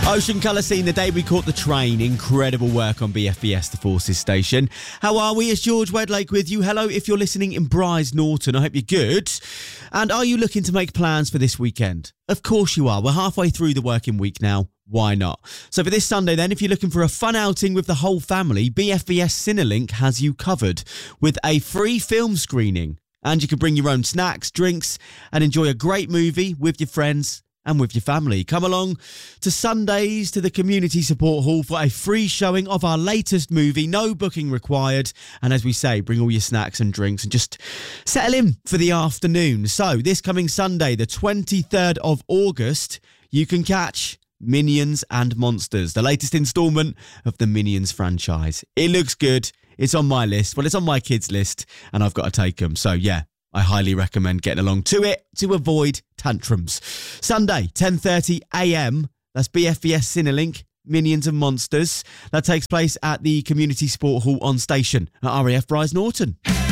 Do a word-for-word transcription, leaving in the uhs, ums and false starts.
Ocean Colour Scene, the day we caught the train. Incredible work on B F B S, the Forces station. How are we? It's George Wedlake with you. Hello, if you're listening in Bryce Norton, I hope you're good. And are you looking to make plans for this weekend? Of course you are. We're halfway through the working week now. Why not? So for this Sunday then, if you're looking for a fun outing with the whole family, B F B S Cinelink has you covered with a free film screening. And you can bring your own snacks, drinks, and enjoy a great movie with your friends and with your family. Come along to Sundays to the Community Support Hall for a free showing of our latest movie, no booking required. And as we say, bring all your snacks and drinks and just settle in for the afternoon. So this coming Sunday, the twenty-third of August, you can catch Minions and Monsters, the latest instalment of the Minions franchise. It looks good. It's on my list. Well, it's on my kids' list and I've got to take them. So yeah, I highly recommend getting along to it to avoid tantrums. Sunday, ten thirty a m. That's B F B S Cinelink, Minions and Monsters. That takes place at the Community Sport Hall on station at R A F Bryce Norton.